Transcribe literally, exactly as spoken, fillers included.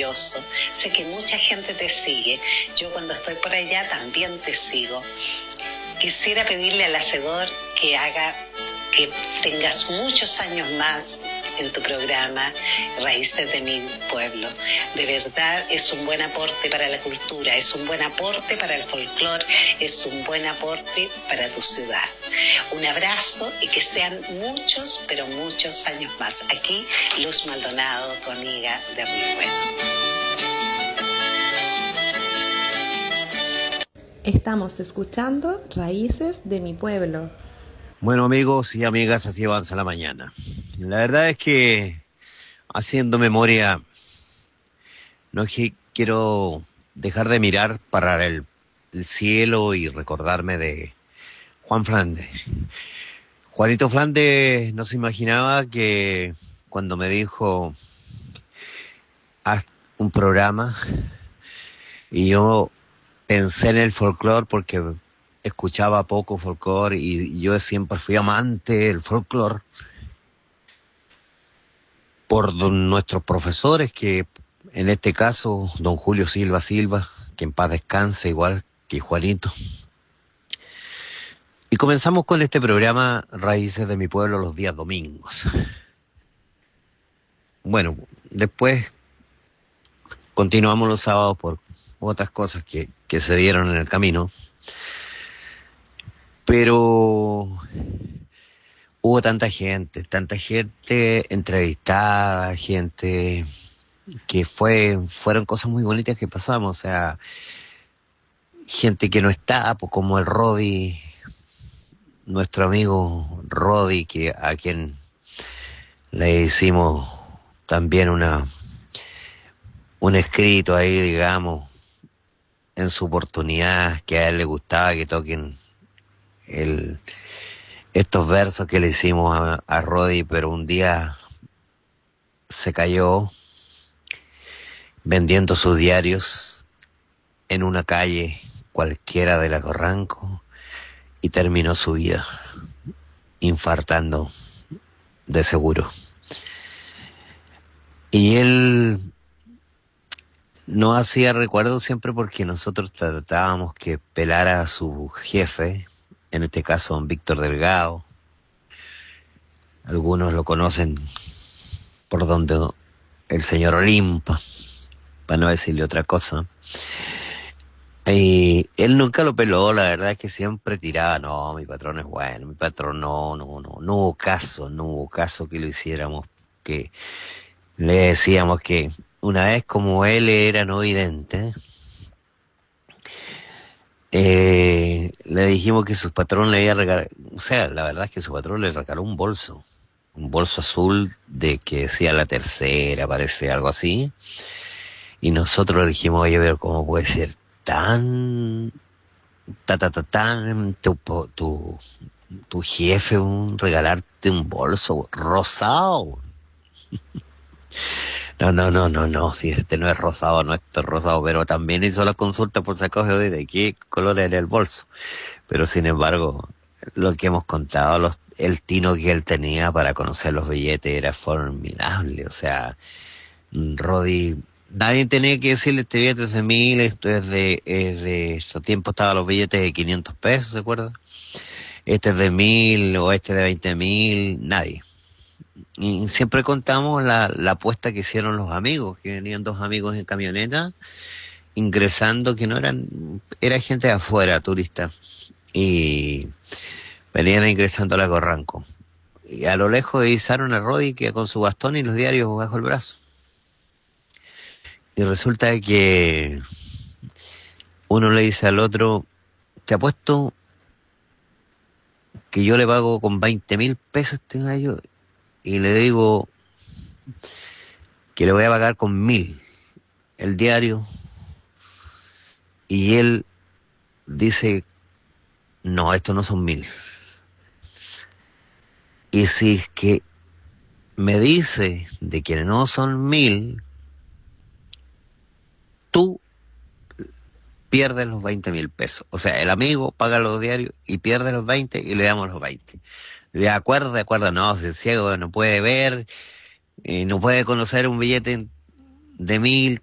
maravilloso. Sé que mucha gente te sigue. Yo cuando estoy por allá también te sigo. Quisiera pedirle al Hacedor que haga que tengas muchos años más en tu programa Raíces de mi Pueblo. De verdad es un buen aporte para la cultura, es un buen aporte para el folclore, es un buen aporte para tu ciudad. Un abrazo y que sean muchos, pero muchos años más. Aquí Luz Maldonado, tu amiga de Río. Estamos escuchando Raíces de mi Pueblo. Bueno, amigos y amigas, así avanza la mañana. La verdad es que, haciendo memoria, no es que quiero dejar de mirar para el, el cielo y recordarme de Juan Flandes. Juanito Flandes no se imaginaba que cuando me dijo, haz un programa, y yo pensé en el folclore porque escuchaba poco folclore y yo siempre fui amante del folclore por don, nuestros profesores, que en este caso don Julio Silva Silva, que en paz descanse, igual que Juanito. Y comenzamos con este programa Raíces de mi Pueblo los días domingos. Bueno, después continuamos los sábados por otras cosas que, que se dieron en el camino. Pero hubo tanta gente, tanta gente entrevistada, gente que fue, fueron cosas muy bonitas que pasamos, o sea, gente que no está, pues como el Rodi, nuestro amigo Rodi, que a quien le hicimos también una un escrito ahí, digamos, en su oportunidad, que a él le gustaba que toquen el estos versos que le hicimos a, a Rodi, pero un día se cayó vendiendo sus diarios en una calle cualquiera de la Corranco y terminó su vida infartando de seguro. Y él no hacía recuerdo siempre porque nosotros tratábamos que pelara a su jefe, en este caso don Víctor Delgado. Algunos lo conocen por donde el señor Olimpa, para no decirle otra cosa. Y él nunca lo peló, la verdad es que siempre tiraba, no, mi patrón es bueno, mi patrón no, no, no, no hubo caso, no hubo caso que lo hiciéramos, que le decíamos que una vez como él era no vidente, eh, le dijimos que su patrón le iba a regalar, o sea, la verdad es que su patrón le regaló un bolso, un bolso azul de que decía la tercera, parece algo así, y nosotros le dijimos, oye, pero ¿cómo puede ser tan, ta, ta, ta, tan, tu, tu, tu jefe un, regalarte un bolso rosado? No, no, no, no, no, si este no es rosado, no, este es rosado, pero también hizo la consulta por si acaso de qué color era el bolso. Pero sin embargo, lo que hemos contado, los, el tino que él tenía para conocer los billetes era formidable. O sea, Rodi, nadie tenía que decirle este billete es de mil, esto es de, es de, ese tiempo estaban los billetes de quinientos pesos, ¿se acuerdan? Este es de mil o este de veinte mil, nadie. Y siempre contamos la, la apuesta que hicieron los amigos, que venían dos amigos en camioneta, ingresando, que no eran, era gente de afuera, turista, y venían ingresando a la Corranco. Y a lo lejos divisaron a Rodi que con su bastón y los diarios bajo el brazo. Y resulta que uno le dice al otro, te apuesto que yo le pago con veinte mil pesos a este gallo, y le digo que le voy a pagar con mil el diario, y él dice, no, estos no son mil. Y si es que me dice de que no son mil, tú pierdes los veinte mil pesos. O sea, el amigo paga los diarios y pierde los veinte y le damos los veinte. De acuerdo, de acuerdo, no, si es ciego no puede ver, eh, no puede conocer un billete de mil,